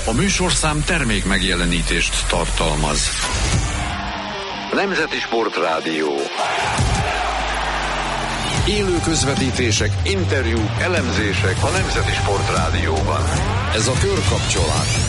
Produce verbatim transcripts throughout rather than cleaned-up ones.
A műsorszám termék megjelenítést tartalmaz. Nemzeti Sportrádió. Élő közvetítések, interjúk, elemzések a Nemzeti Sportrádióban. Ez a Körkapcsolás.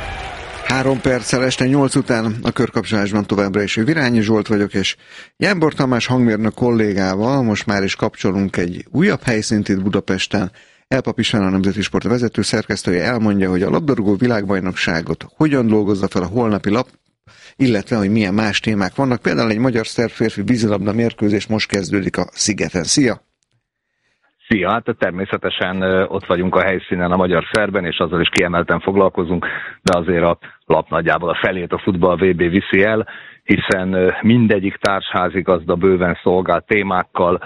Három perccel este nyolc után a Körkapcsolásban továbbra is Virányi Zsolt vagyok, és Jámbor Tamás hangmérnök kollégával most már is kapcsolunk egy újabb helyszínt itt Budapesten. Elpap István, a Nemzeti Sport vezető szerkesztője elmondja, hogy a labdarúgó világbajnokságot hogyan dolgozza fel a holnapi lap, illetve hogy milyen más témák vannak. Például egy magyar-szerb férfi vízilabda mérkőzés most kezdődik a Szigeten. Szia! Szia! Hát természetesen ott vagyunk a helyszínen, a magyar-szerben, és azzal is kiemelten foglalkozunk, de azért a lap nagyjából a felét a futball vé bé viszi el, hiszen mindegyik társházigazda bőven szolgál témákkal,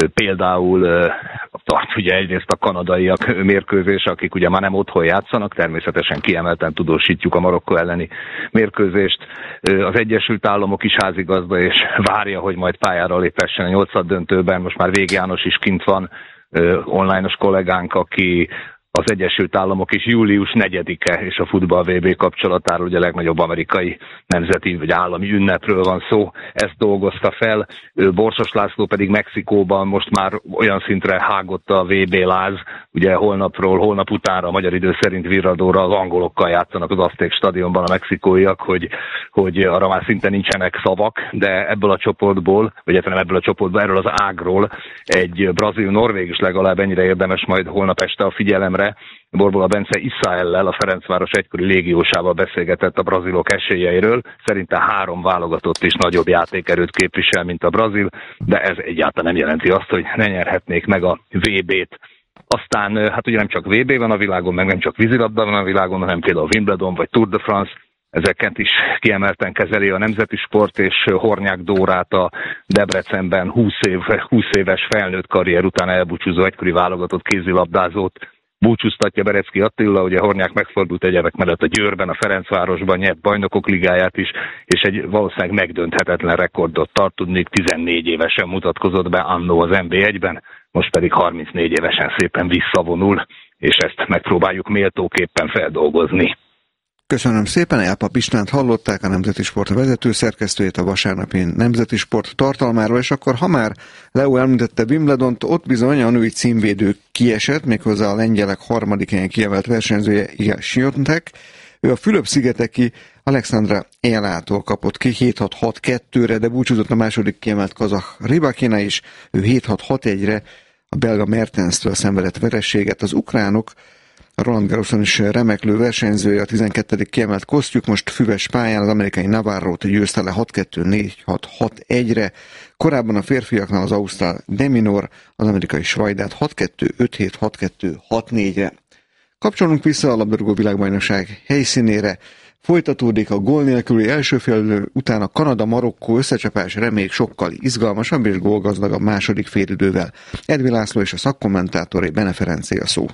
például tart ugye egyrészt a kanadaiak mérkőzése, akik ugye már nem otthon játszanak, természetesen kiemelten tudósítjuk a Marokkó elleni mérkőzést. Az Egyesült Államok is házigazda, és várja, hogy majd pályára léphessen a nyolcad döntőben. Most már Vég János is kint van, online-os kollégánk, aki az Egyesült Államok is július negyedike, és a futball vé bé kapcsolatáról, ugye a legnagyobb amerikai nemzeti vagy állami ünnepről van szó, ezt dolgozta fel. Borsos László pedig Mexikóban most már olyan szintre hágott a vé bé láz, ugye holnapról, holnap utánra a magyar idő szerint Virradóra az angolokkal játszanak az Azték stadionban a mexikóiak, hogy, hogy arra már szinte nincsenek szavak, de ebből a csoportból, vagy egyáltalán ebből a csoportból, erről az ágról egy brazil-norvég is legalább ennyire érdemes majd holnap este a figyelemre. Borbola Bence Iszaellel, a Ferencváros egykori légiósával beszélgetett a brazilok esélyeiről. Szerinte három válogatott is nagyobb játékerőt képvisel, mint a brazil, de ez egyáltalán nem jelenti azt, hogy ne nyerhetnék meg a vé bét. Aztán hát ugye nem csak vé bé van a világon, meg nem csak vízilabda van a világon, hanem például Wimbledon vagy Tour de France. Ezeket is kiemelten kezeli a Nemzeti Sport, és Hornyák Dórát, a Debrecenben húsz, év, húsz éves felnőtt karrier után elbúcsúzó egykori válogatott kézilabdázót búcsúztatja Berecki Attila. Ugye Hornyák megfordult egyebek mellett a Győrben, a Ferencvárosban, nyert bajnokok ligáját is, és egy valószínűleg megdönthetetlen rekordot tart, tudnék tizennégy évesen mutatkozott be annó az en bé egyben, most pedig harmincnégy évesen szépen visszavonul, és ezt megpróbáljuk méltóképpen feldolgozni. Köszönöm szépen, Elpap Istvánt hallották, a Nemzeti Sport vezető szerkesztőjét a vasárnapi Nemzeti Sport tartalmáról, és akkor ha már Leo említette Wimbledont, ott bizony a női címvédő kiesett, méghozzá a lengyelek harmadik helyen kiemelt versenyzője Iga Świątek. Ő a Fülöp-szigeteki Alexandra Elától kapott ki hét hat hat kettőre, de búcsúzott a második kiemelt kazah Rybakina is, ő hét hat hat egyre a belga Mertenstől szenvedett vereséget. Az ukránok a Roland Garroson is remeklő versenyzője, a tizenkettedik kiemelt Kosztjuk most füves pályán az amerikai Navarrót győzte le hat kettő négy hat hat egyre. Korábban a férfiaknál az ausztrál Deminor, az amerikai Svajdát hat kettő öt hét hat kettő hat négyre. Kapcsolunk vissza a labdarúgó világbajnokság helyszínére. Folytatódik a gól nélküli első félidő után a Kanada-Marokkó összecsapás, reméljük sokkal izgalmasabb és gólgazdagabb második félidővel. Edvi László és a szakkommentátoré Bene Ferencé a szó.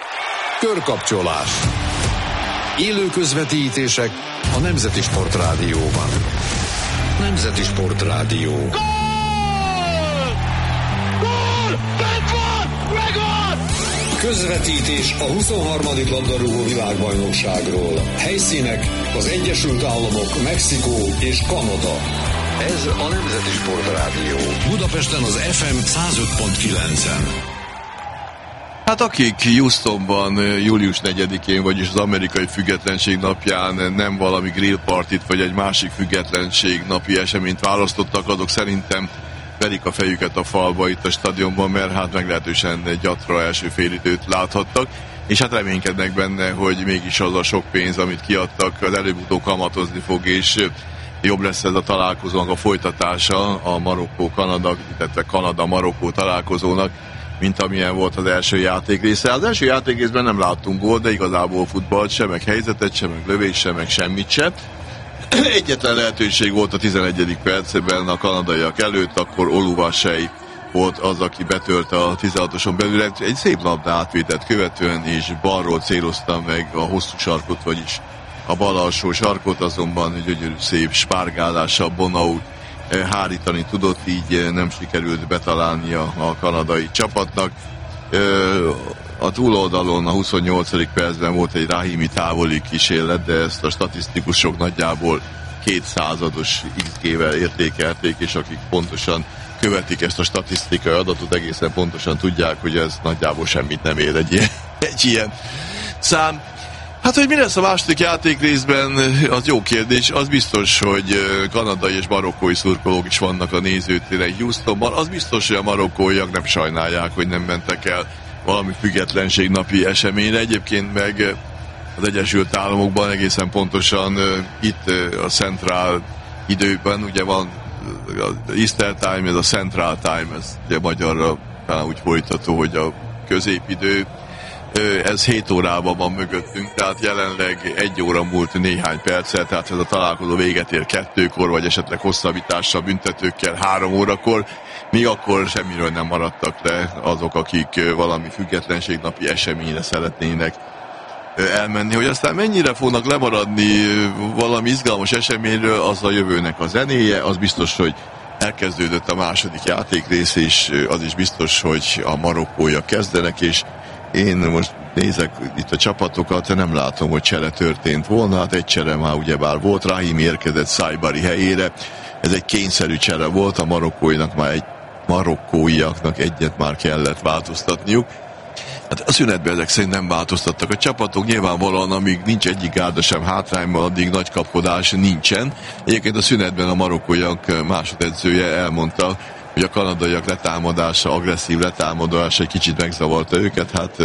Körkapcsolás. Élő közvetítések a Nemzeti Sportrádióban. Nemzeti Sportrádió. Gól! Gól! Bent van! Megvan! Közvetítés a huszonharmadik labdarúgó világbajnokságról. Helyszínek az Egyesült Államok, Mexikó és Kanada. Ez a Nemzeti Sportrádió. Budapesten az ef em száz öt pont kilencen. Hát akik Houstonban július negyedikén, vagyis az amerikai függetlenség napján nem valami grillpartit, vagy egy másik függetlenség napi eseményt választottak, azok szerintem verik a fejüket a falba itt a stadionban, mert hát meglehetősen gyatra első félidőt láthattak, és hát reménykednek benne, hogy mégis az a sok pénz, amit kiadtak, az előbb-utóbb kamatozni fog, és jobb lesz ez a találkozónak a folytatása, a Marokkó-Kanada, illetve Kanada-Marokkó találkozónak, mint amilyen volt az első játék része. Az első játék részben nem láttunk gólt, de igazából futballt sem, meg helyzetet sem, meg lövés sem, meg semmit sem. Egyetlen lehetőség volt a tizenegyedik percben a kanadaiak előtt, akkor Oluwaseyi volt az, aki betörte a tizenhatoson belül. Egy szép labda átvételt követően, és balról célozta meg a hosszú sarkot, vagyis a bal alsó sarkot, azonban gyönyörű szép spárgálással Bonau hárítani tudott, így nem sikerült betalálnia a kanadai csapatnak. a túloldalon a huszonnyolcadik percben volt egy Rahimi távoli kísérlet, de ezt a statisztikusok nagyjából kétszázados iksz gé-vel értékelték, és akik pontosan követik ezt a statisztikai adatot, egészen pontosan tudják, hogy ez nagyjából semmit nem ér egy ilyen, egy ilyen szám. Hát, hogy mi lesz a második játékrészben, az jó kérdés. Az biztos, hogy kanadai és marokkói szurkolók is vannak a nézőtéren Houstonban. Az biztos, hogy a marokkóiak nem sajnálják, hogy nem mentek el valami függetlenségnapi eseményre. Egyébként meg az Egyesült Államokban egészen pontosan itt a Central időben, ugye van az Easter Time, ez a Central Time, ez ugye magyarra talán úgy folytató, hogy a középidő. Ez hét órában van mögöttünk, tehát jelenleg egy óra múlt néhány perccel, tehát ez a találkozó véget ér kettőkor, vagy esetleg hosszabbítással, büntetőkkel három órakor, míg akkor semmiről nem maradtak le azok, akik valami függetlenségnapi eseményre szeretnének elmenni. Hogy aztán mennyire fognak lemaradni valami izgalmas eseményről, az a jövőnek a zenéje, az biztos, hogy elkezdődött a második játékrész, és az is biztos, hogy a marokkóiak kezdenek, és én most nézek itt a csapatokat, nem látom, hogy csere történt volna, hát egy csere már ugyebár volt, Rahimi érkezett Saibari helyére, ez egy kényszerű csere volt, a marokkóinak már egy, marokkóiaknak egyet már kellett változtatniuk. Hát a szünetben ezek szerint nem változtattak a csapatok, nyilvánvalóan amíg nincs egyik gárda sem hátrányban, addig nagy kapkodás nincsen. Egyébként a szünetben a marokkóiak másodedzője elmondta, hogy a kanadaiak letámadása, agresszív letámadása egy kicsit megzavarta őket, hát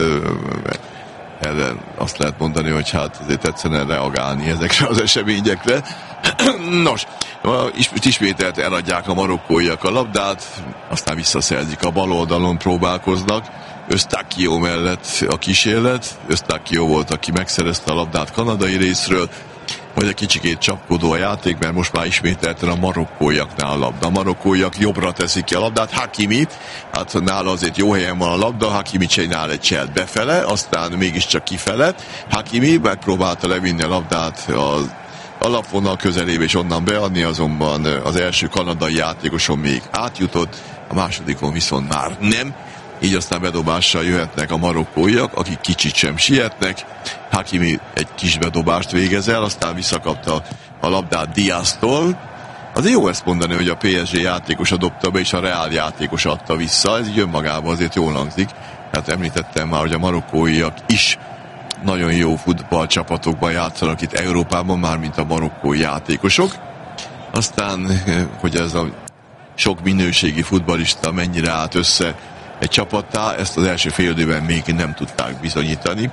erre azt lehet mondani, hogy hát azért egyszerűen reagálni ezekre az eseményekre. Nos, ismételt eladják a marokkóiak a labdát, aztán visszaszerzik, a bal oldalon próbálkoznak, Eustáquio mellett a kísérlet, Eustáquio volt, aki megszerezte a labdát kanadai részről, vagy egy kicsikét csapkodó a játék, mert most már ismételten a marokkóiaknál a labda. A marokkóiak jobbra teszik ki a labdát, Hakimi, hát nála azért jó helyen van a labda, Hakimi csinál egy cselt befele, aztán mégiscsak kifele. Hakimi megpróbálta levinni a labdát az alapvonal közelébe és onnan beadni, azonban az első kanadai játékoson még átjutott, a másodikon viszont már nem. Így aztán bedobással jöhetnek a marokkóiak, akik kicsit sem sietnek. Hakimi egy kis bedobást végez el, aztán visszakapta a labdát Diaztól. Azért jó ezt mondani, hogy a pé es gé játékosa dobta be, és a Real játékosa adta vissza. Ez így önmagában azért jól hangzik. Tehát említettem már, hogy a marokkóiak is nagyon jó futballcsapatokban játszanak itt Európában, már mint a marokkói játékosok. Aztán, hogy ez a sok minőségi futballista mennyire állt össze egy csapattá, ezt az első fél időben még nem tudták bizonyítani,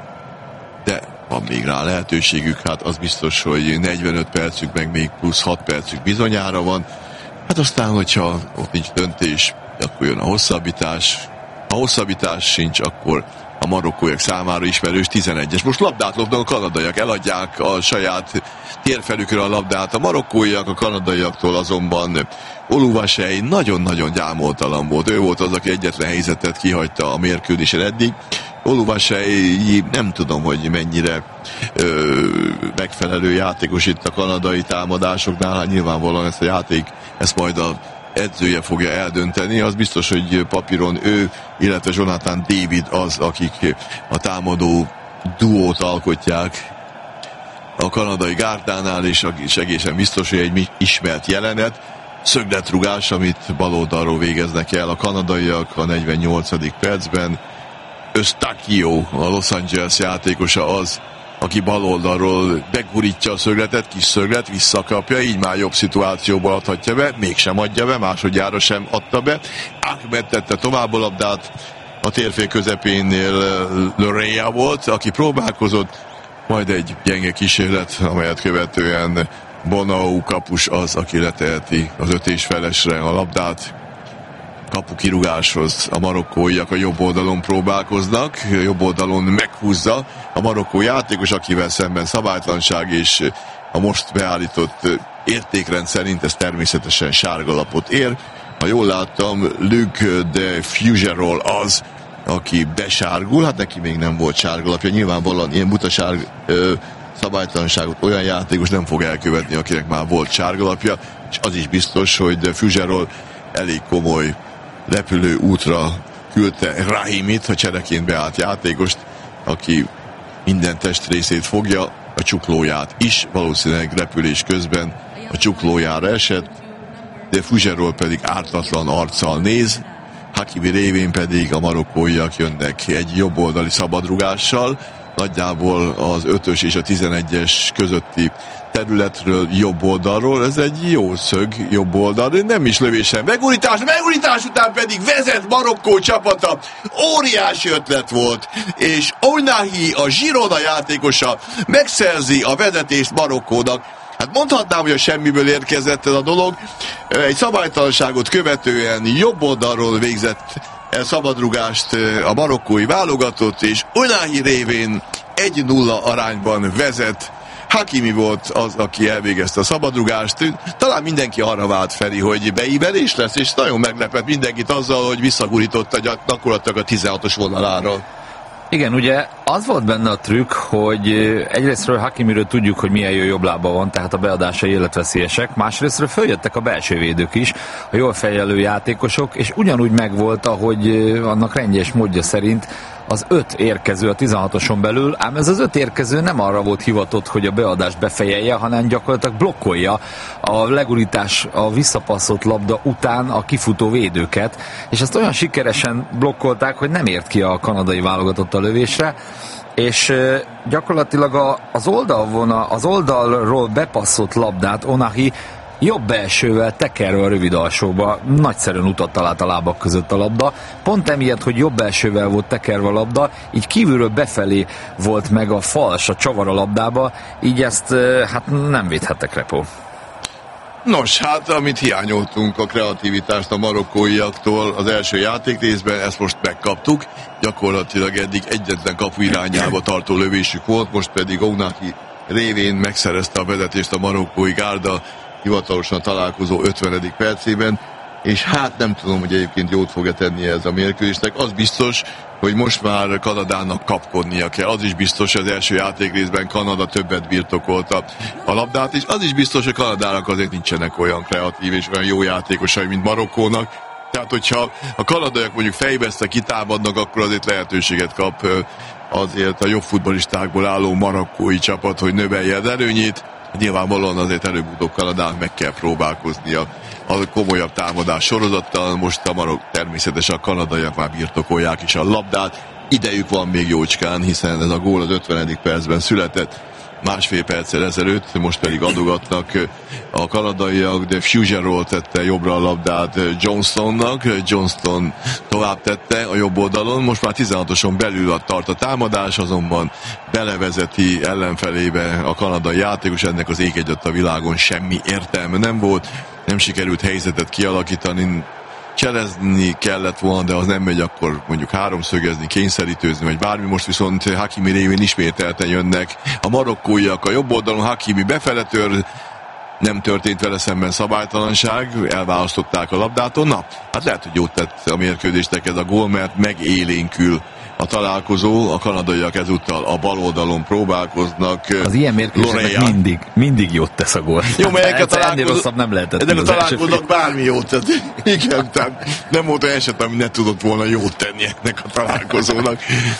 de van még rá lehetőségük, hát az biztos, hogy negyvenöt percük, meg még plusz hat percük bizonyára van, hát aztán, hogyha ott nincs döntés, akkor jön a hosszabbítás, ha hosszabbítás sincs, akkor a marokkóiak számára ismerős tizenegyes. Most labdát lopnak a kanadaiak, eladják a saját térfelükre a labdát. A marokkóiak a kanadaiaktól azonban Oluwasei nagyon-nagyon gyámoltalan volt. Ő volt az, aki egyetlen helyzetet kihagyta a mérkőzésen eddig. Oluwasei nem tudom, hogy mennyire ö, megfelelő játékos itt a kanadai támadásoknál. Hát nyilvánvalóan ezt a játék, ezt majd a edzője fogja eldönteni, az biztos, hogy papíron ő, illetve Jonathan David az, akik a támadó duót alkotják a kanadai gárdánál, és egészen biztos, hogy egy ismert jelenet, szögletrugás, amit baloldalról végeznek el a kanadaiak a negyvennyolcadik percben. Eustáquio, a Los Angeles játékosa az, aki baloldalról begurítja a szögletet, kis szöglet, visszakapja, így már jobb szituációba adhatja be, mégsem adja be, másodjára sem adta be. Ahmed tette tovább a labdát, a térfél közepénél Lorea volt, aki próbálkozott, majd egy gyenge kísérlet, amelyet követően Bonau kapus az, aki leteheti az öt és felesre a labdát. Kapu kirúgáshoz a marokkóiak a jobb oldalon próbálkoznak, jobb oldalon meghúzza a marokkó játékos, akivel szemben szabálytlanság, és a most beállított értékrend szerint ez természetesen sárgalapot ér. Ha jól láttam, Luc de Fougerolles az, aki besárgul, hát neki még nem volt sárgalapja, nyilvánvalóan ilyen butaság ö, szabálytalanságot olyan játékos nem fog elkövetni, akinek már volt sárgalapja, és az is biztos, hogy de Fougerolles elég komoly repülő útra küldte Rahimit, a csereként beállt játékost, aki minden testrészét fogja, a csuklóját is, valószínűleg repülés közben a csuklójára esett, de Fougerolles pedig ártatlan arccal néz, Hakimi révén pedig a marokkóiak jönnek egy jobboldali szabadrugással, nagyjából az ötös és a tizenegyes közötti területről jobb oldalról, ez egy jó szög jobb oldal, de nem is lövésen. Megurítás, megurítás után pedig vezet Marokkó csapata. Óriási ötlet volt, és Ounahi, a Girona játékosa megszerzi a vezetést Marokkónak. Hát mondhatnám, hogy a semmiből érkezett ez a dolog. Egy szabálytalanságot követően jobb oldalról végzett el szabadrugást a marokkói válogatott, és Ounahi révén egy nulla arányban vezet. Hakimi volt az, aki elvégezte a szabadrugást. Talán mindenki arra vált, Feri, hogy beívelés lesz, és nagyon meglepett mindenkit azzal, hogy visszagurította gyakorlatilag a tizenhatos vonaláról. Igen, ugye az volt benne a trükk, hogy egyrésztről Hakimiről tudjuk, hogy milyen jó jobb lába van, tehát a beadásai életveszélyesek, másrésztről följöttek a belső védők is, a jól fejlelő játékosok, és ugyanúgy megvolt, ahogy annak rendje és módja szerint az öt érkező a tizenhatoson belül, ám ez az öt érkező nem arra volt hivatott, hogy a beadást befejelje, hanem gyakorlatilag blokkolja a legurítás, a visszapasszott labda után a kifutó védőket, és ezt olyan sikeresen blokkolták, hogy nem ért ki a kanadai válogatott a lövésre, és gyakorlatilag a, az, oldalvona, az oldalról bepasszott labdát Ounahi jobb belsővel tekerve a rövid alsóba, nagyszerűen utat talált a lábak között a labda. Pont emiatt, hogy jobb belsővel volt tekerve a labda, így kívülről befelé volt meg a fals, a csavar a labdába, így ezt hát nem védhettek, Repo. Nos, hát amit hiányoltunk, a kreativitást a marokkóiaktól az első játékrészben, ezt most megkaptuk. Gyakorlatilag eddig egyetlen kapu irányába tartó lövésük volt, most pedig Ounahi révén megszerezte a vezetést a marokkói gárda hivatalosan a találkozó ötvenedik percében, és hát nem tudom, hogy egyébként jót fog-e tenni ez a mérkőzésnek. Az biztos, hogy most már Kanadának kapkodnia kell. Az is biztos, hogy az első játékrészben Kanada többet birtokolta a labdát, és az is biztos, hogy Kanadának azért nincsenek olyan kreatív és olyan jó játékosai, mint Marokkónak. Tehát, hogyha a kanadaiak mondjuk fejveszte kitámadnak, akkor azért lehetőséget kap azért a jobb futballistákból álló marokkói csapat, hogy növelje az erőnyét. Nyilvánvalóan azért előbb-utóbb Kanadának meg kell próbálkoznia a komolyabb támadás sorozattal. Most a marok természetesen a kanadaiak már birtokolják is a labdát. Idejük van még jócskán, hiszen ez a gól az ötvenedik percben született, másfél perccel ezelőtt, most pedig adogatnak a kanadaiak, de Fougerolles tette jobbra a labdát Johnstonnak, Johnston tovább tette a jobb oldalon, most már tizenhatoson belül tart a támadás, azonban belevezeti ellenfelébe a kanadai játékos, ennek az ég egyet a világon semmi értelme nem volt, nem sikerült helyzetet kialakítani, cselezni kellett volna, de az nem megy, akkor mondjuk háromszögezni, kényszerítőzni, vagy bármi. Most viszont Hakimi révén ismételten jönnek a marokkóiak a jobb oldalon, Hakimi befele tör, nem történt vele szemben szabálytalanság, elválasztották a labdától. Na, hát lehet, hogy jót tett a mérkőzésnek ez a gól, mert megélénkül a találkozó, a kanadaiak ezúttal a bal oldalon próbálkoznak. Az ilyen mérkőzésnek mindig, mindig jót tesz a gól. Jó, melyek a találkozó... nem lehetett. Ezek a találkozók bármi jót tett. Igen, tehát nem volt olyan eset, ami ne tudott volna jót tenni ennek a találkozónak.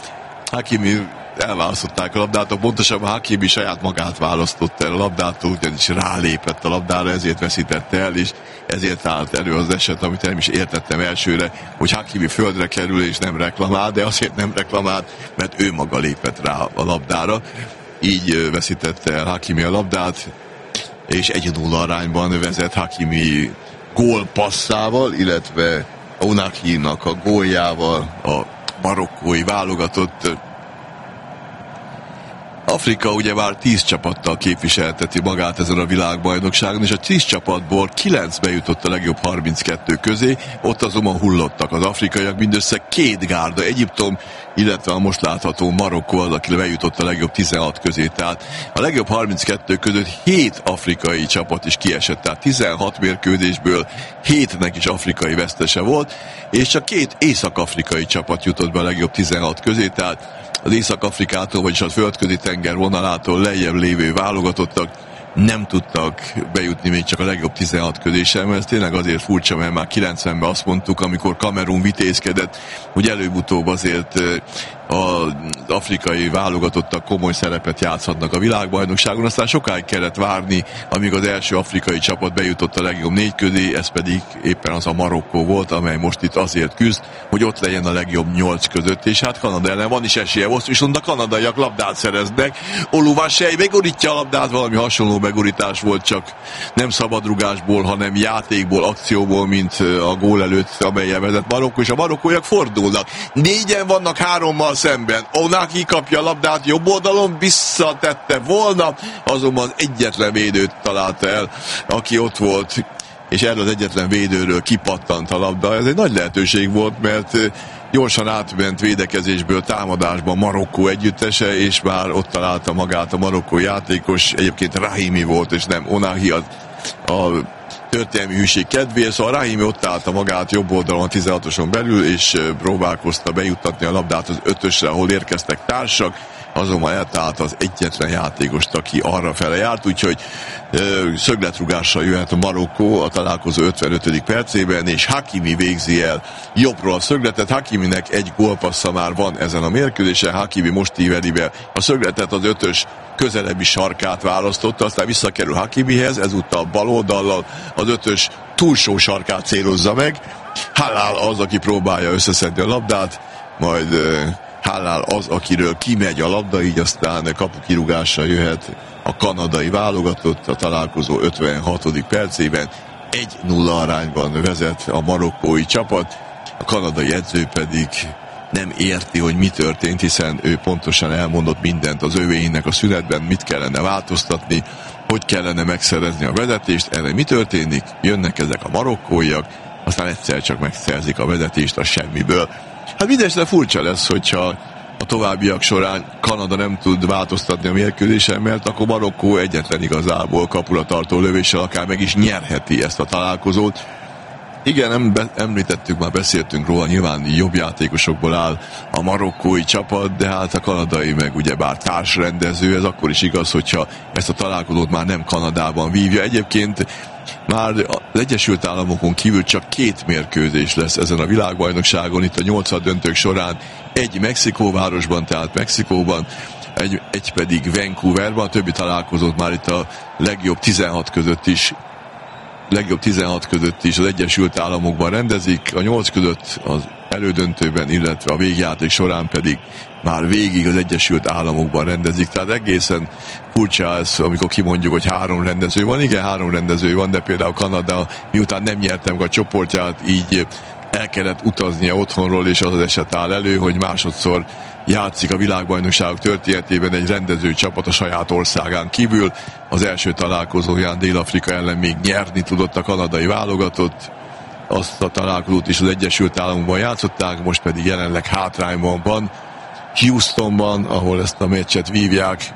Hakimi elválasztották a labdától, pontosabban Hakimi saját magát választott el a labdától, ugyanis rálépett a labdára, ezért veszítette el, és ezért állt elő az eset, amit nem is értettem elsőre, hogy Hakimi földre kerül és nem reklamál, de azért nem reklamált, mert ő maga lépett rá a labdára. Így veszítette el Hakimi a labdát, és egy nulla arányban vezet Hakimi gólpasszával, illetve Ounahinak a góljával a marokkói válogatott. Afrika ugye már tíz csapattal képviselteti magát ezen a világbajnokságon, és a tíz csapatból kilenc bejutott a legjobb harminckettő közé, ott azonban hullottak az afrikaiak, mindössze két gárda, Egyiptom, illetve a most látható Marokkó az, aki bejutott a legjobb tizenhat közé, tehát a legjobb harminckettő között hét afrikai csapat is kiesett, tehát tizenhat mérkőzésből hétnek is afrikai vesztese volt, és csak két észak-afrikai csapat jutott be a legjobb tizenhat közé, tehát az Észak-Afrikától, vagyis a földközi tenger vonalától lejjebb lévő válogatottak nem tudtak bejutni még csak a legjobb tizenhat közé sem. Ez tényleg azért furcsa, mert már kilencvenben azt mondtuk, amikor Kamerun vitézkedett, hogy előbb-utóbb azért az afrikai válogatottak komoly szerepet játszhatnak a világbajnokságon, aztán sokáig kellett várni, amíg az első afrikai csapat bejutott a legjobb négy közé, ez pedig éppen az a Marokkó volt, amely most itt azért küzd, hogy ott legyen a legjobb nyolc között, és hát Kanada ellen van is esélye, most viszont a kanadaiak labdát szereznek, Oluwaseyi begurítja a labdát, valami hasonló begurítás volt, csak nem szabadrugásból, hanem játékból, akcióból, mint a gól előtt, amelyen vezet Marokkó, és a marokkóiak fordulnak. Négyen vannak hárommal szemben. Onaki kapja a labdát jobb oldalon, visszatette volna, azonban egyetlen védőt találta el, aki ott volt, és erről az egyetlen védőről kipattant a labda. Ez egy nagy lehetőség volt, mert gyorsan átment védekezésből támadásba Marokkó együttese, és már ott találta magát a marokkó játékos, egyébként Rahimi volt, és nem Onahi, a, a történelmi hűség kedvéért, szóval Rahimi ott állta magát jobb oldalon a tizenhatoson belül, és próbálkozta bejuttatni a labdát az ötösre, ahol érkeztek társak, azonban eltalálta az egyetlen játékost, aki arra fele járt, úgyhogy ö, szögletrugással jöhet a Marokkó a találkozó ötvenötödik percében, és Hakimi végzi el jobbról a szögletet. Hakiminek egy gólpassza már van ezen a mérkőzésen, Hakimi most íveli be a szögletet, az ötös közelebbi sarkát választotta, aztán visszakerül Hakimihez, ezúttal bal oldallal az ötös túlsó sarkát célozza meg. Halál az, aki próbálja összeszedni a labdát, majd ö, Halál az, akiről kimegy a labda, így aztán kapukirúgásra jöhet a kanadai válogatott a találkozó ötvenhatodik percében. egy nulla arányban vezet a marokkói csapat, a kanadai edző pedig nem érti, hogy mi történt, hiszen ő pontosan elmondott mindent az övéinek a szünetben, mit kellene változtatni, hogy kellene megszerezni a vezetést. Erre mi történik? Jönnek ezek a marokkóiak, aztán egyszer csak megszerzik a vezetést a semmiből. Hát mindesetre furcsa lesz, hogyha a továbbiak során Kanada nem tud változtatni a mérkőzésen, mert akkor Marokkó egyetlen igazából kapura tartó lövéssel akár meg is nyerheti ezt a találkozót. Igen, említettük, már beszéltünk róla, nyilván jobb játékosokból áll a marokkói csapat, de hát a kanadai meg ugyebár társrendező, ez akkor is igaz, hogyha ezt a találkozót már nem Kanadában vívja. Egyébként már az Egyesült Államokon kívül csak két mérkőzés lesz ezen a világbajnokságon, itt a nyolcad döntők során egy Mexikóvárosban, tehát Mexikóban, egy, egy pedig Vancouverban, a többi találkozót már itt a legjobb tizenhat között is legjobb tizenhat között is az Egyesült Államokban rendezik, a nyolc között az elődöntőben, illetve a végjáték során pedig már végig az Egyesült Államokban rendezik. Tehát egészen furcsa ez, amikor kimondjuk, hogy három rendező van. Igen, három rendező van, de például Kanada miután nem nyertem a csoportját, így el kellett utaznia otthonról, és az az eset áll elő, hogy másodszor játszik a világbajnokságok történetében egy rendező csapat a saját országán kívül. Az első találkozóján Dél-Afrika ellen még nyerni tudott a kanadai válogatott. Azt a találkozót is az Egyesült Államokban játszották, most pedig jelenleg hátrányban van Houstonban, ahol ezt a meccset vívják.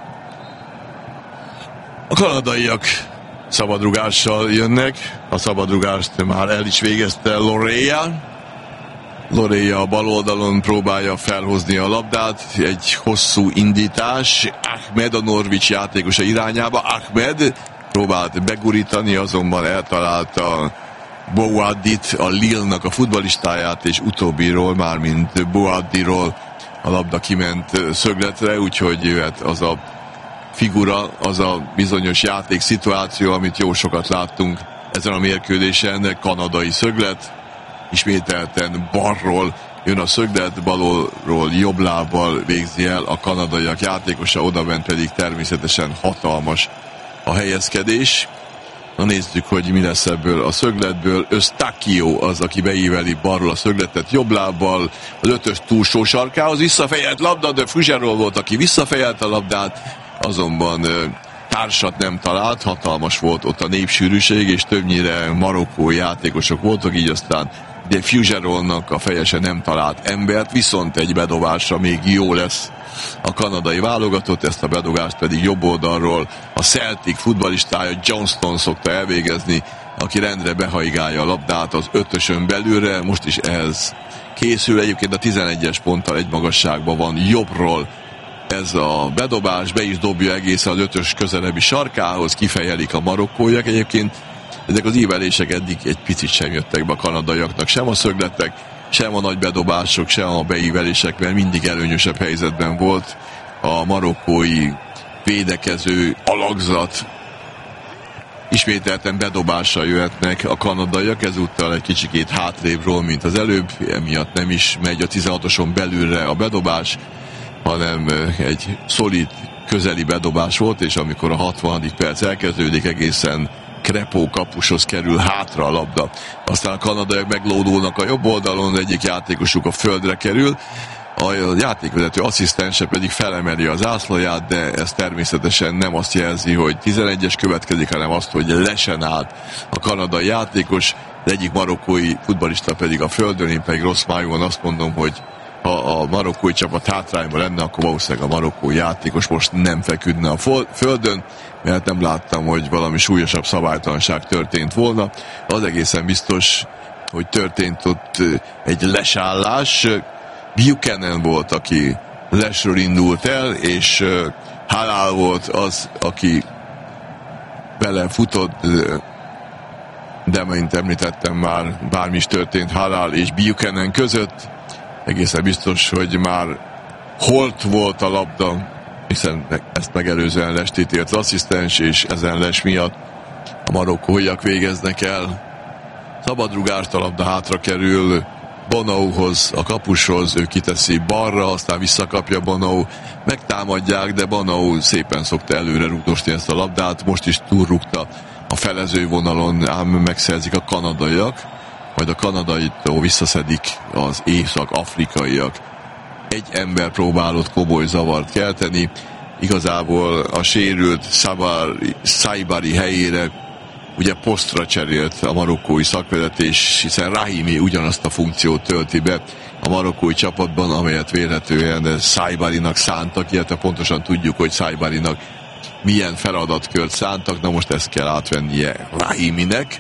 A kanadaiak szabadrugással jönnek, a szabadrugást már el is végezte Lorea. Lorea a bal oldalon próbálja felhozni a labdát, egy hosszú indítás, Ahmed a Norwich játékosa irányába, Ahmed próbált begurítani, azonban eltalálta Boadit, a Lille-nak a futballistáját, és utóbbiról, mármint Boadiról a labda kiment szögletre, úgyhogy jöhet az a figura, az a bizonyos játékszituáció, amit jó sokat láttunk ezen a mérkőzésen, kanadai szöglet, ismételten balról jön a szöglet, balról jobb lábbal végzi el a kanadaiak játékosa, odabent pedig természetesen hatalmas a helyezkedés. Na nézzük, hogy mi lesz ebből a szögletből. Eustáquio az, aki beíveli balról a szögletet jobb lábbal, az ötös túlsó sarkához visszafejelt labda, de Fuggerol volt, aki visszafejelt a labdát, azonban társat nem talált, hatalmas volt ott a népsűrűség, és többnyire marokkói játékosok voltak, így aztán de Fuggerolnak a fejese nem talált embert, viszont egy bedobásra még jó lesz a kanadai válogatott, ezt a bedobást pedig jobb oldalról a Celtic futballistája Johnston szokta elvégezni, aki rendre behaigálja a labdát az ötösön belülre, most is ehhez készül, egyébként a tizenegyes ponttal egy magasságban van jobbról ez a bedobás, be is dobja egészen az ötös közelebbi sarkához, kifejelik a marokkóiak. Egyébként ezek az ívelések eddig egy picit sem jöttek be a kanadaiaknak, sem a szögletek, sem a nagy bedobások, sem a beívelések, mert mindig előnyösebb helyzetben volt a marokkói védekező alakzat. Ismételten bedobással jöhetnek a kanadaiak, ezúttal egy kicsikét hátrébről, mint az előbb, emiatt nem is megy a tizenhatoson belülre a bedobás, hanem egy szolid közeli bedobás volt, és amikor a hatvanadik perc elkezdődik, egészen Krepó kapushoz kerül hátra a labda. Aztán a kanadaiak meglódulnak a jobb oldalon, egyik játékosuk a földre kerül, a játékvezető asszisztense pedig felemeli az zászlóját, de ez természetesen nem azt jelzi, hogy tizenegyes következik, hanem azt, hogy lesen állt a kanadai játékos, az egyik marokkói futballista pedig a földön, én pedig rossz májúan azt mondom, hogy ha a marokkói csapat hátrányban lenne, akkor valószínűleg a marokkói játékos most nem feküdne a földön, mert nem láttam, hogy valami súlyosabb szabálytalanság történt volna. Az egészen biztos, hogy történt ott egy lesállás. Buchanan volt, aki lesről indult el, és Halal volt az, aki belefutott, de mint említettem már, bármi is történt Halal és Buchanan között, egészen biztos, hogy már holt volt a labda, hiszen ezt megelőzően lest ítélt az asszisztens, és ezen les miatt a marokkóiak végeznek el. Szabadrugást, a labda hátra kerül Bonauhoz, a kapushoz, ő kiteszi balra, aztán visszakapja Bonau, megtámadják, de Bonau szépen szokta előre rúgdosni ezt a labdát, most is túlrúgta a felező vonalon, ám megszerzik a kanadaiak, majd a kanadaitól visszaszedik az észak-afrikaiak. Egy ember próbálott komoly zavart kelteni, igazából a sérült Saibari helyére ugye posztra cserélt a marokkói szakvezetés, hiszen Rahimi ugyanazt a funkciót tölti be a marokkói csapatban, amelyet vélhetően Saibarinak szántak, illetve pontosan tudjuk, hogy Saibarinak milyen feladatkört szántak, na most ezt kell átvennie Rahiminek.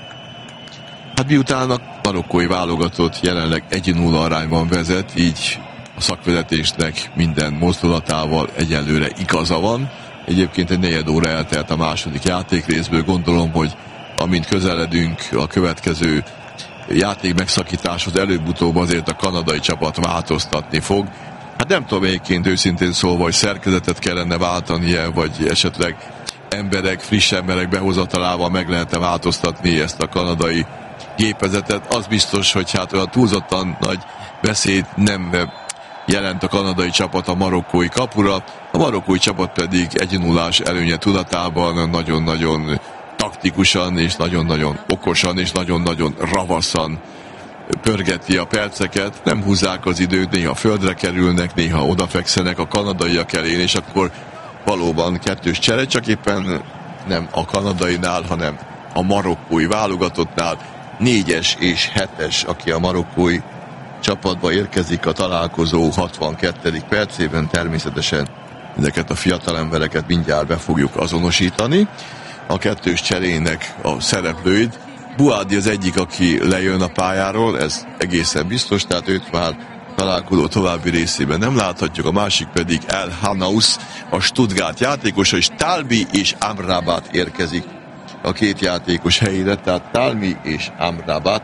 Hát miután a marokkói válogatott jelenleg egy nulla arányban vezet, így a szakvezetésnek minden mozdulatával egyelőre igaza van. Egyébként egy negyed óra eltelt a második játékrészből, gondolom, hogy amint közeledünk a következő játék megszakításhoz, előbb-utóbb azért a kanadai csapat változtatni fog. Hát nem tudom egyébként őszintén szólva, hogy szerkezetet kellene váltania, vagy esetleg emberek, friss emberek behozatalával meg lehet-e változtatni ezt a kanadai gépezetet. Az biztos, hogy hát olyan túlzottan nagy beszéd nem jelent a kanadai csapat a marokkói kapura, a marokkói csapat pedig egy nullás előnye tudatában nagyon-nagyon taktikusan és nagyon-nagyon okosan és nagyon-nagyon ravaszan pörgeti a perceket, nem húzzák az időt, néha földre kerülnek, néha odafekszenek a kanadaiak elén, és akkor valóban kettős csere, csak éppen nem a kanadainál, hanem a marokkói válogatottnál. Négyes és hetes, aki a marokkói csapatba érkezik a találkozó hatvankettedik percében, természetesen ezeket a fiatal embereket mindjárt be fogjuk azonosítani. A kettős cserének a szereplőid. Buadi az egyik, aki lejön a pályáról, ez egészen biztos, tehát őt már találkozó további részében nem láthatjuk, a másik pedig El Hanaus, a Stuttgart játékosa, és Talbi és Amrabat érkezik a két játékos helyére, tehát Talbi és Amrabat,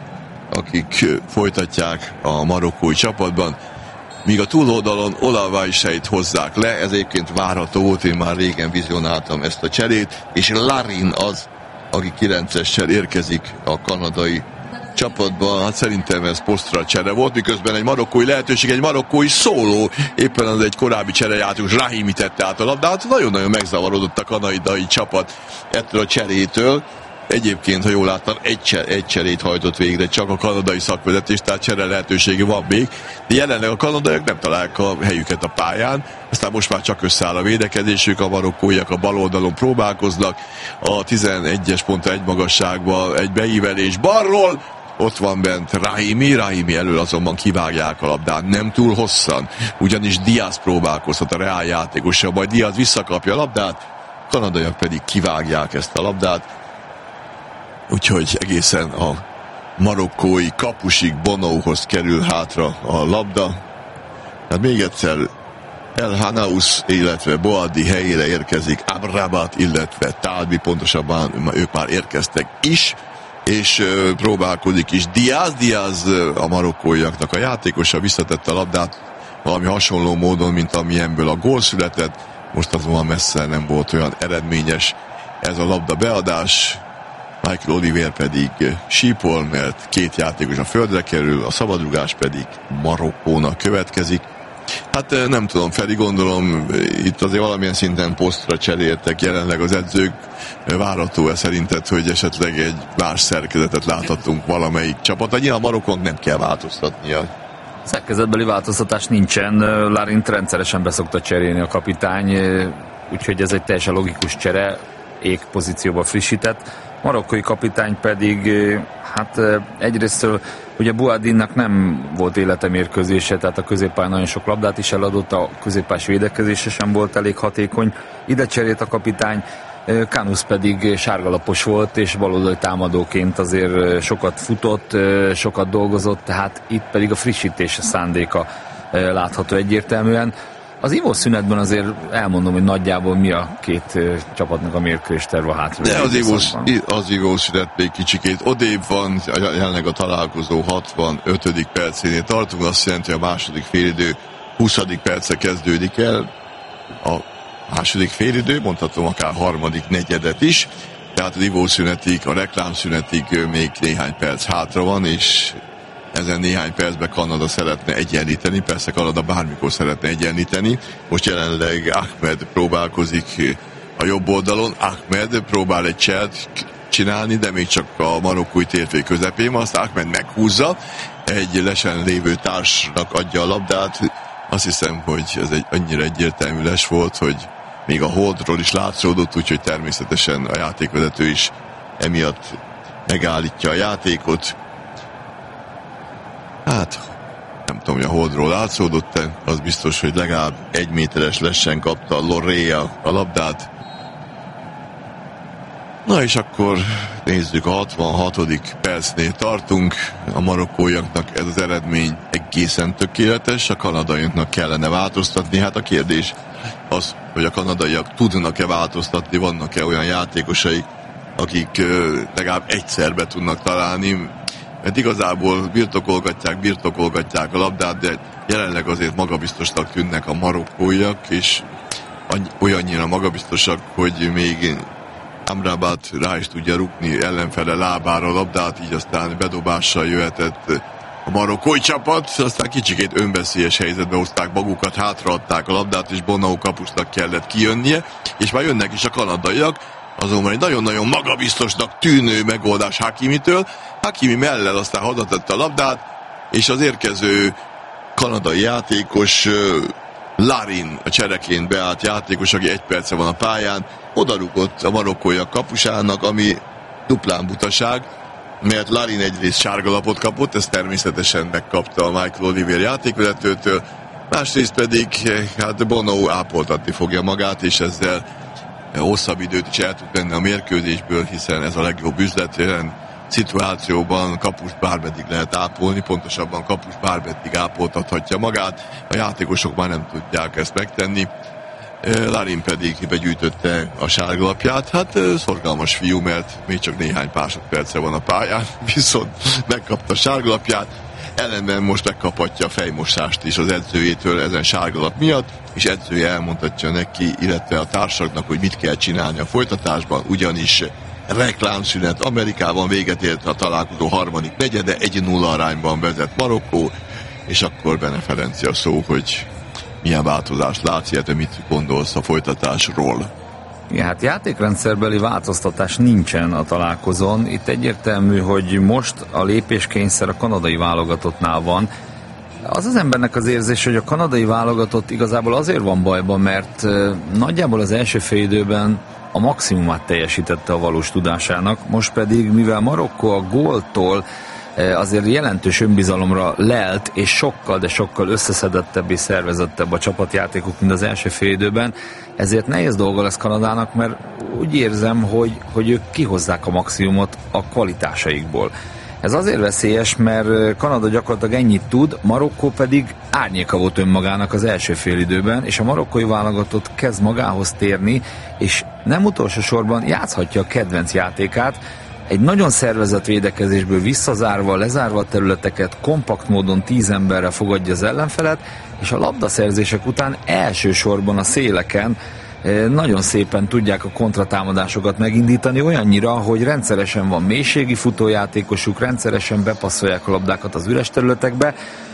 akik folytatják a marokkói csapatban, míg a túloldalon Olavajseit hozzák le, ez egyébként várható volt, én már régen vizionáltam ezt a cserét, és Larin az, aki kilencessel érkezik a kanadai csapatban. Hát szerintem ez posztra csere volt, miközben egy marokkói lehetőség, egy marokkói szóló, éppen az egy korábbi cserejátékos Rahimi tette át a labdát, nagyon-nagyon megzavarodott a kanadai csapat ettől a cserétől. Egyébként, ha jól láttam, egy, cser, egy cserét hajtott végre csak a kanadai szakvezetés, tehát csere lehetősége van még, de jelenleg a kanadaiak nem találják a helyüket a pályán, aztán most már csak összeáll a védekezésük, a marokkóiak a bal oldalon próbálkoznak, a tizenegyes pontra egy magasságban egy beívelés balról, ott van bent Rahimi, Rahimi elől azonban kivágják a labdát, nem túl hosszan, ugyanis Diaz próbálkozhat, a Real játékosa, majd Diaz visszakapja a labdát, a kanadaiak pedig kivágják ezt a labdát, úgyhogy egészen a marokkói kapusig Bonauhoz kerül hátra a labda. Hát még egyszer El Hanaus, illetve Boadi helyére érkezik Amrabat, illetve Talbi, pontosabban ők már érkeztek is, és uh, próbálkozik is Diaz. Diaz uh, a marokkóiaknak a játékosa, visszatette a labdát valami hasonló módon, mint amilyenből a gól született. Most azonban messze nem volt olyan eredményes ez a labda beadás. Michael Olivier pedig sípol, mert két játékos a földre kerül, a szabadrugás pedig Marokkónak következik. Hát nem tudom, Feri, gondolom itt azért valamilyen szinten posztra cseréltek jelenleg az edzők. Várható-e szerinted, hogy esetleg egy más szerkezetet láthatunk valamelyik csapat? Nyilván Marokkónak nem kell változtatnia. Szerkezetbeli változtatás nincsen. Larint rendszeresen beszokta cserélni a kapitány, úgyhogy ez egy teljesen logikus csere, ég pozícióba frissített. Marokkói kapitány pedig, hát egyrésztől ugye Boadinnak nem volt életemérkőzése, tehát a középpályán nagyon sok labdát is eladott, a középpályás védekezése sem volt elég hatékony. Ide cserélt a kapitány, Kánus pedig sárgalapos volt, és baloldali támadóként azért sokat futott, sokat dolgozott, tehát itt pedig a frissítés szándéka látható egyértelműen. Az ivószünetben azért elmondom, hogy nagyjából mi a két uh, csapatnak a mérkőzés terve a hátra. De az, ivós, az ivószünet még kicsikét odébb van, jelenleg a találkozó hatvanötödik percénél tartunk, azt jelenti, hogy a második félidő huszadik perce kezdődik el. A második félidő, mondhatom akár harmadik negyedet is, tehát az ivószünetig, a reklámszünetig még néhány perc hátra van, és ezen néhány percben Kanada szeretne egyenlíteni, persze Kanada bármikor szeretne egyenlíteni. Most jelenleg Ahmed próbálkozik a jobb oldalon, Ahmed próbál egy cselt csinálni, de még csak a marokkói térfély közepén van, azt Ahmed meghúzza, egy lesen lévő társnak adja a labdát. Azt hiszem, hogy ez egy annyira egyértelmű les volt, hogy még a holdról is látszódott, úgyhogy természetesen a játékvezető is emiatt megállítja a játékot. Hát, nem tudom, hogy a holdról látszódott-e, az biztos, hogy legalább egy méteres lesen kapta Lorrea a labdát. Na és akkor nézzük, a hatvanhatodik percnél tartunk, a marokkóiaknak ez az eredmény egészen tökéletes, a kanadaiaknak kellene változtatni. Hát a kérdés az, hogy a kanadaiak tudnak-e változtatni, vannak-e olyan játékosaik, akik legalább egyszer be tudnak találni, mert igazából birtokolgatják, birtokolgatják a labdát, de jelenleg azért magabiztosnak tűnnek a marokkóiak, és olyannyira magabiztosak, hogy még Amrabat rá is tudja rúgni ellenfele lábára a labdát, így aztán bedobással jöhetett a marokkói csapat, aztán kicsikét önveszélyes helyzetbe hozták magukat, hátraadták a labdát, és Bonau kapusnak kellett kijönnie, és már jönnek is a kanadaiak, azonban egy nagyon-nagyon magabiztosnak tűnő megoldás Hakimitől. Hakimi mellel aztán hazatette a labdát, és az érkező kanadai játékos Larin, a csereként beállt játékos, aki egy perce van a pályán, odarúgott a marokkóiak kapusának, ami duplán butaság, mert Larin egyrészt sárgalapot kapott, ezt természetesen megkapta a Michael Olivier játékvezetőtől, másrészt pedig hát Bonau ápoltatni fogja magát, és ezzel hosszabb időt is el tud venni a mérkőzésből, hiszen ez a legjobb üzlet, ilyen szituációban kapust bármeddig lehet ápolni, pontosabban kapust bármeddig ápoltathatja magát, a játékosok már nem tudják ezt megtenni. Larin pedig begyűjtötte a sárgalapját, hát szorgalmas fiú, mert még csak néhány másodperce van a pályán, viszont megkapta a sárgalapját, ellenben most megkaphatja a fejmosást is az edzőjétől ezen sárgalap miatt, és edzője elmondhatja neki, illetve a társaknak, hogy mit kell csinálni a folytatásban, ugyanis reklámszünet Amerikában véget ért a találkozó harmadik negyede, egy nulla arányban vezet Marokkó, és akkor Bene Ferenci a szó, hogy milyen változást látsz, illetve mit gondolsz a folytatásról. Igen, hát játékrendszerbeli változtatás nincsen a találkozón. Itt egyértelmű, hogy most a lépéskényszer a kanadai válogatottnál van. Az az embernek az érzés, hogy a kanadai válogatott igazából azért van bajban, mert nagyjából az első fél időben a maximumát teljesítette a valós tudásának, most pedig, mivel Marokkó a góltól azért jelentős önbizalomra lelt, és sokkal, de sokkal összeszedettebb és szervezettebb a csapatjátékuk, mint az első fél időben, ezért nehéz dolga lesz Kanadának, mert úgy érzem, hogy, hogy ők kihozzák a maximumot a kvalitásaikból. Ez azért veszélyes, mert Kanada gyakorlatilag ennyit tud, Marokkó pedig árnyéka volt önmagának az első félidőben, és a marokkói válogatott kezd magához térni, és nem utolsó sorban játszhatja a kedvenc játékát, egy nagyon szervezett védekezésből visszazárva, lezárva a területeket, kompakt módon tíz emberre fogadja az ellenfelet, és a labdaszerzések után elsősorban a széleken nagyon szépen tudják a kontratámadásokat megindítani, olyannyira, hogy rendszeresen van mélységi futójátékosuk, rendszeresen bepasszolják a labdákat az üres területekbe.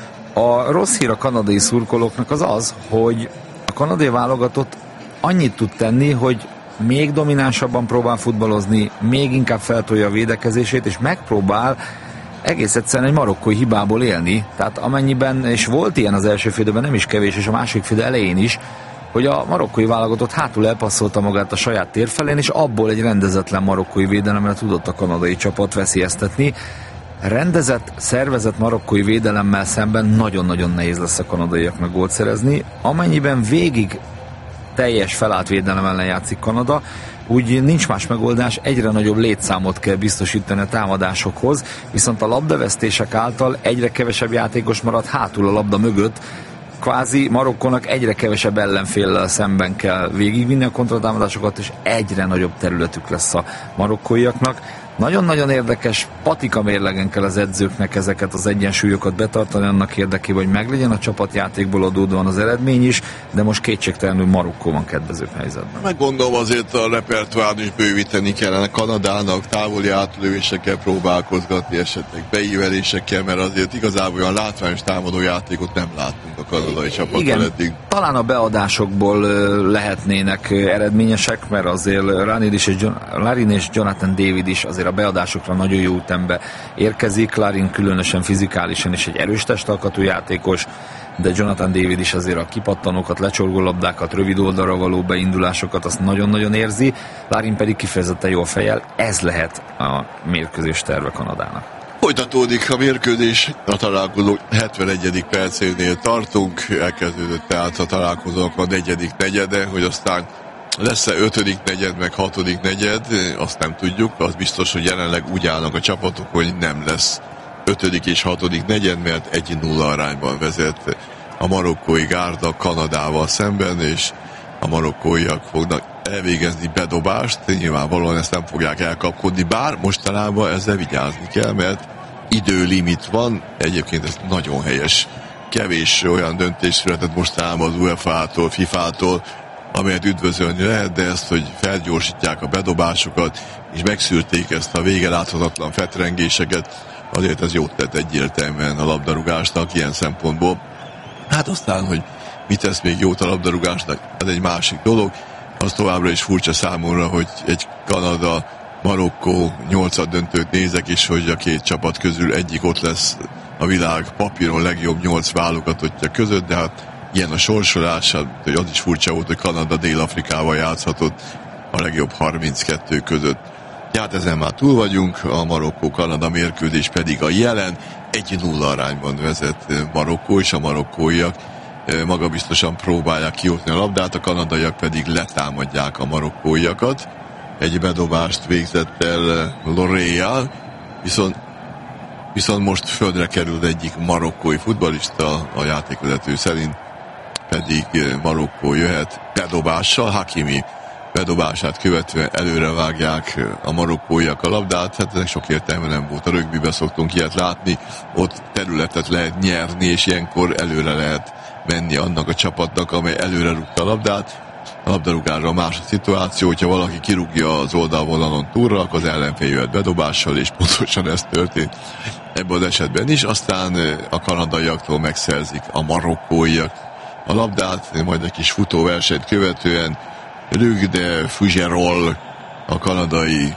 A rossz hír a kanadai szurkolóknak az az, hogy a kanadai válogatott annyit tud tenni, hogy még dominánsabban próbál futballozni, még inkább feltolja a védekezését, és megpróbál egész egyszerűen egy marokkói hibából élni. Tehát amennyiben, és volt ilyen az első félidőben, nem is kevés, és a második félidő elején is, hogy a marokkói válogatott hátul elpasszolta magát a saját tér felén, és abból egy rendezetlen marokkói védelemre tudott a kanadai csapat veszélyeztetni. Rendezett, szervezett marokkói védelemmel szemben nagyon-nagyon nehéz lesz a kanadaiaknak gólt szerezni. Amennyiben végig teljes felállt védelem ellen játszik Kanada, úgy nincs más megoldás, egyre nagyobb létszámot kell biztosítani a támadásokhoz, viszont a labdavesztések által egyre kevesebb játékos marad hátul a labda mögött, kvázi Marokkónak egyre kevesebb ellenféllel szemben kell végigvinni a kontratámadásokat, és egyre nagyobb területük lesz a marokkóiaknak. Nagyon-nagyon érdekes, patika mérlegen kell az edzőknek ezeket az egyensúlyokat betartani annak érdekében, hogy meglegyen a csapatjátékból adódóan az eredmény is, de most kétségtelenül Marokkó van kedvezőbb helyzetben. Meg gondolom azért a repertoárt is bővíteni kellene Kanadának, távoli átlövésekkel próbálkozgatni, esetleg beívelésekkel, mert azért igazából olyan látványos támadó játékot nem láttunk a kanadai csapattal eddig. Talán a beadásokból lehetnének eredményesek, mert azért Larin és, Larin és Jonathan David is azért a beadásokra nagyon jó ütembe érkezik. Larin különösen fizikálisan is egy erős testalkatú játékos, de Jonathan David is azért a kipattanókat, lecsorgó labdákat, rövid oldalra való beindulásokat azt nagyon-nagyon érzi. Larin pedig kifejezetten jó fejjel. Ez lehet a mérkőzés terve Kanadának. Folytatódik a mérkőzés, a találkozó hetvenegyedik percénél tartunk, elkezdődött tehát a találkozók a negyedik negyede, hogy aztán lesz-e ötödik negyed, meg hatodik negyed, azt nem tudjuk, az biztos, hogy jelenleg úgy állnak a csapatok, hogy nem lesz ötödik és hatodik negyed, mert egy nulla arányban vezet a marokkói gárda Kanadával szemben, és a marokkóiak fognak elvégezni bedobást, nyilvánvalóan ezt nem fogják elkapkodni, bár mostanában ezzel vigyázni kell, mert időlimit van, egyébként ez nagyon helyes. Kevés olyan döntés született mostanában az u e f á-tól, fifától, amelyet üdvözölni lehet, de ezt, hogy felgyorsítják a bedobásokat, és megszűrték ezt a vége láthatatlan fetrengéseket, azért ez jót tett egyértelműen a labdarúgásnak ilyen szempontból. Hát aztán, hogy mit tesz még jót a labdarúgásnak, ez egy másik dolog. Az továbbra is furcsa számomra, hogy egy Kanada, Marokkó nyolcad döntőt nézek, és hogy a két csapat közül egyik ott lesz a világ papíron legjobb nyolc válogatottja között, de hát ilyen a sorsolás, hogy az is furcsa volt, hogy Kanada Dél-Afrikával játszhatott a legjobb harminckettő között. Hát ezen már túl vagyunk, a Marokkó-Kanada mérkőzés pedig a jelen egy nulla arányban vezet Marokkó, és a marokkóiak magabiztosan próbálják kiútni a labdát, a kanadaiak pedig letámadják a marokkóiakat. Egy bedobást végzett el Lorea, viszont, viszont most földre került egyik marokkói futballista, a játékvezető szerint pedig Marokkó jöhet bedobással, Hakimi bedobását követve előre vágják a marokkóiak a labdát, hát ennek sok értelme nem volt. A rögbibe szoktunk ilyet látni, ott területet lehet nyerni, és ilyenkor előre lehet menni annak a csapatnak, amely előre rúgta a labdát. A labdarúgásra más a szituáció, hogyha valaki kirúgja az oldalvonalon túlra, akkor az ellenfél jöhet bedobással, és pontosan ez történt ebben az esetben is. Aztán a kanadaiaktól megszerzik a marokkóiak a labdát, majd egy kis futóversenyt követően Rüg de Fugerol, a kanadai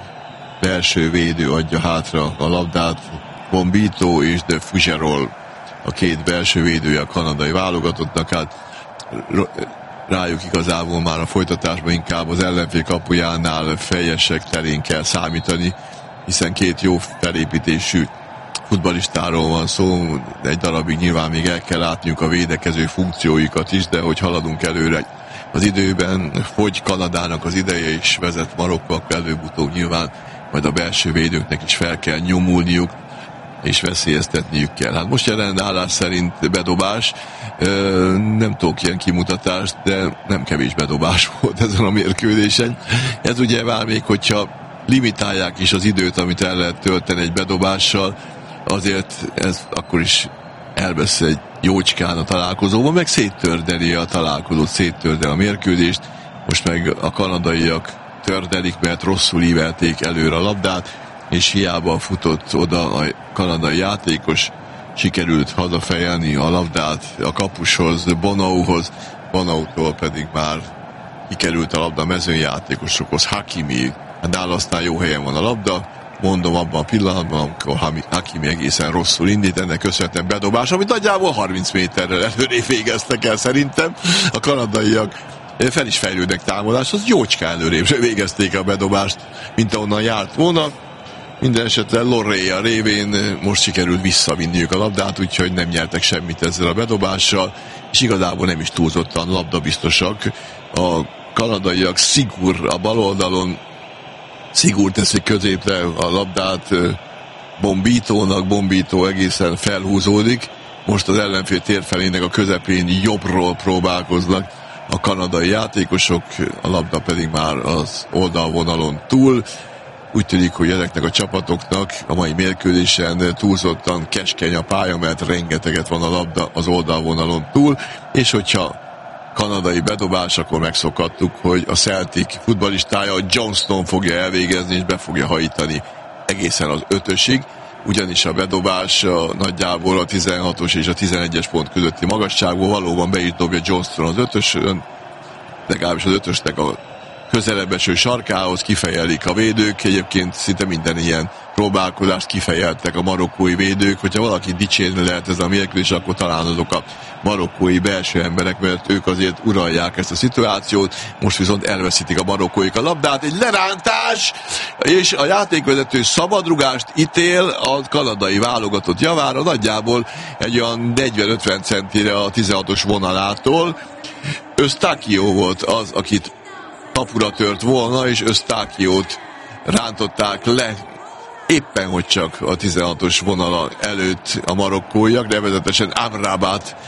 belső védő adja hátra a labdát, Bombito és de Fugerol, a két belső védője a kanadai válogatottnak, hát rájuk igazából már a folytatásban inkább az ellenfél kapujánál fejesek terén kell számítani, hiszen két jó felépítésű futballistáról van szó, egy darabig nyilván még el kell látniuk a védekező funkcióikat is, de hogy haladunk előre az időben, hogy Kanadának az ideje is vezet Marokkó, előbb-utóbb nyilván majd a belső védőknek is fel kell nyomulniuk és veszélyeztetniük kell. Hát most jelen állás szerint bedobás, nem tudok ilyen kimutatást, de nem kevés bedobás volt ezen a mérkőzésen. Ez ugye vár még, hogyha limitálják is az időt, amit el lehet tölteni egy bedobással, azért ez akkor is elvesz egy jócskán a találkozóban, meg széttördeli a találkozót, széttördeli a mérkőzést. Most meg a kanadaiak tördelik, mert rosszul ívelték előre a labdát, és hiába futott oda a kanadai játékos, sikerült hazafejelni a labdát a kapushoz, Bonauhoz, Bonautól pedig már kikerült a labda a mezőnyjátékosokhoz, Hakimi, a Dallasnál jó helyen van a labda, mondom abban a pillanatban, amikor Hakimi egészen rosszul indít, ennek köszönhetően bedobás, amit nagyjából harminc méterrel előrébb végeztek el szerintem. A kanadaiak fel is fejlődnek támadáshoz, jócska előrébb végezték a bedobást, mint ahonnan járt volna. Minden esetre Lorrea révén most sikerült visszavinniük a labdát, úgyhogy nem nyertek semmit ezzel a bedobással, és igazából nem is túlzottan labdabiztosak. A kanadaiak Sigur a bal oldalon, Sigur teszik középre a labdát Bombitónak, Bombító egészen felhúzódik, most az ellenfél térfelének a közepén jobbról próbálkoznak a kanadai játékosok, a labda pedig már az oldalvonalon túl. Úgy tűnik, hogy ezeknek a csapatoknak a mai mérkőzésen túlzottan keskeny a pálya, mert rengeteget van a labda az oldalvonalon túl, és hogyha kanadai bedobás, akkor megszokhattuk, hogy a Celtic futballistája Johnston fogja elvégezni, és be fogja hajítani egészen az ötösig, ugyanis a bedobás a nagyjából a tizenhatos és a tizenegyes pont közötti magasságból valóban be is dobja Johnston az ötösön, legalábbis az ötösnek a közelebb eső sarkához, kifejelik a védők, egyébként szinte minden ilyen próbálkozást kifejeltek a marokkói védők, hogyha valaki dicsérni lehet ez a mérkőzés, akkor talán azok a marokkói belső emberek, mert ők azért uralják ezt a szituációt, most viszont elveszítik a marokkóik a labdát, egy lerántás, és a játékvezető szabadrugást ítél a kanadai válogatott javára, nagyjából egy olyan negyven-ötven centire a tizenhatos vonalától. Eustáquio volt az, akit kapura tört volna, és Eustáquiót rántották le éppen, hogy csak a tizenhatos vonala előtt a marokkóiak, nevezetesen Amrabat